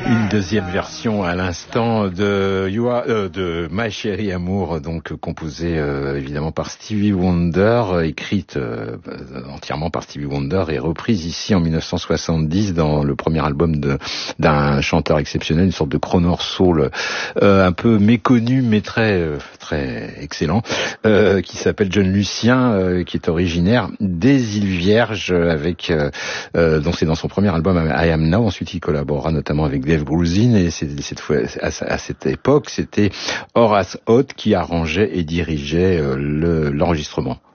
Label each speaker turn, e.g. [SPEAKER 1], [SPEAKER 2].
[SPEAKER 1] Une deuxième version à l'instant de My Chérie Amour, donc composée évidemment par Stevie Wonder, écrite entièrement par Stevie Wonder et reprise ici en 1970 dans le premier album d'un chanteur exceptionnel, une sorte de crooner soul un peu méconnu mais très excellent, qui s'appelle John Lucien, qui est originaire des îles Vierges, avec donc c'est dans son premier album I Am Now. Ensuite il collabora notamment avec Dave Grusin, et cette fois à cette époque c'était Horace Hott qui arrangeait et dirigeait l'enregistrement.